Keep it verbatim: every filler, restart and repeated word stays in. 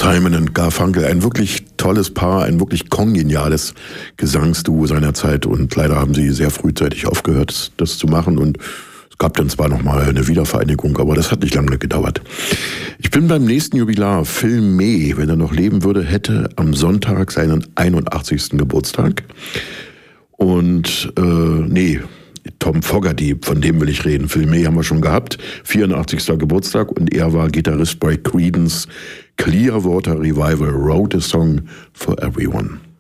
Simon und Garfunkel, ein wirklich tolles Paar, ein wirklich kongeniales Gesangsduo seiner Zeit und leider haben sie sehr frühzeitig aufgehört, das zu machen und es gab dann zwar nochmal eine Wiedervereinigung, aber das hat nicht lange gedauert. Ich bin beim nächsten Jubilar. Phil May, wenn er noch leben würde, hätte am Sonntag seinen einundachtzigsten Geburtstag und äh, nee, Tom Fogerty, von dem will ich reden. Phil May haben wir schon gehabt, vierundachtzigsten Geburtstag und er war Gitarrist bei Creedence Clearwater Revival, wrote a song for everyone.